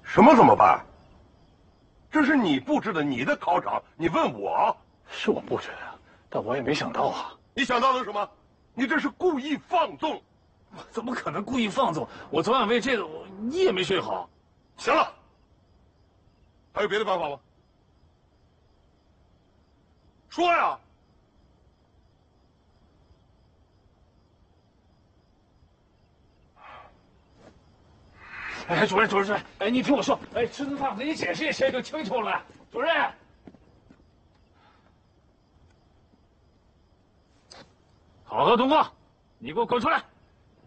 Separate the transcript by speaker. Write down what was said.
Speaker 1: 什么怎么办？这是你布置的你的考场，你问我？
Speaker 2: 是我布置的，但我也没想到啊。
Speaker 1: 你想到了什么？你这是故意放纵。
Speaker 2: 我怎么可能故意放纵？我昨晚为这个我一夜没睡好。
Speaker 1: 行了，还有别的办法吗？说呀！
Speaker 2: 哎，主任，哎，你听我说，哎，吃顿饭我给你解释一下就清楚了。主任，好好通过，你给我滚出来！